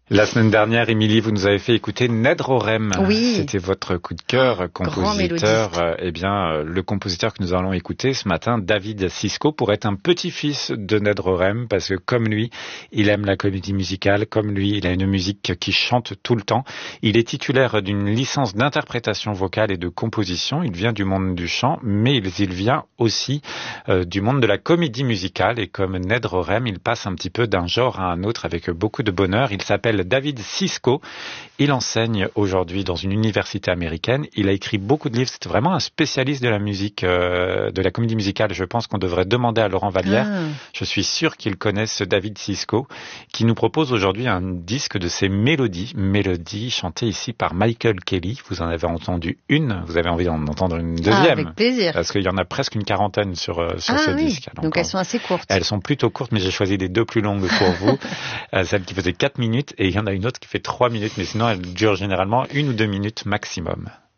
La semaine dernière, Émilie, vous nous avez fait écouter Ned Rorem. Oui. C'était votre coup de cœur, compositeur. Le compositeur que nous allons écouter ce matin, David Sisko, pourrait être un petit-fils de Ned Rorem, parce que comme lui, il aime la comédie musicale. Comme lui, il a une musique qui chante tout le temps. Il est titulaire d'une licence d'interprétation vocale et de composition. Il vient du monde du chant, mais il vient aussi du monde de la comédie musicale. Et comme Ned Rorem, il passe un petit peu d'un genre à un autre avec beaucoup de bonheur. Il s'appelle David Sisko. Il enseigne aujourd'hui dans une université américaine. Il a écrit beaucoup de livres. C'est vraiment un spécialiste de la musique, de la comédie musicale. Je pense qu'on devrait demander à Laurent Vallière. Je suis sûr qu'il connaît ce David Sisko, qui nous propose aujourd'hui un disque de ses mélodies chantées ici par Michael Kelly. Vous en avez entendu une. Vous avez envie d'en entendre une deuxième. Avec plaisir. Parce qu'il y en a presque une quarantaine sur ce disque. Donc elles sont assez courtes. Elles sont plutôt courtes, mais j'ai choisi les deux plus longues pour vous. Celle qui faisait 4 minutes et il y en a une autre qui fait 3 minutes, mais sinon elle dure généralement 1 ou 2 minutes maximum.